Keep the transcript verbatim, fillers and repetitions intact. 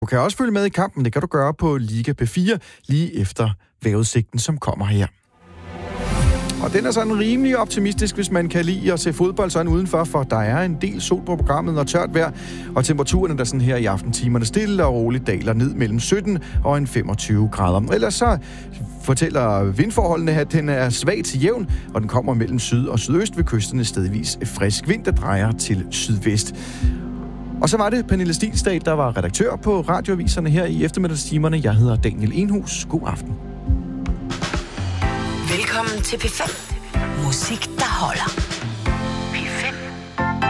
Du kan også følge med i kampen, det kan du gøre på Liga P fire, lige efter vejrudsigten, som kommer her. Og den er sådan rimelig optimistisk, hvis man kan lide at se fodbold sådan udenfor, for der er en del sol på programmet og tørt vejr, og temperaturen er der sådan her i aftentimerne stille og roligt daler ned mellem sytten og en femogtyve grader. Ellers så fortæller vindforholdene, at den er svag til jævn, og den kommer mellem syd og sydøst ved kysterne stedvis frisk vind, der drejer til sydvest. Og så var det Pernille Stilstad, der var redaktør på radioaviserne her i eftermiddagstimerne. Jeg hedder Daniel Enhus. God aften. Velkommen til P fem. Musik, der holder.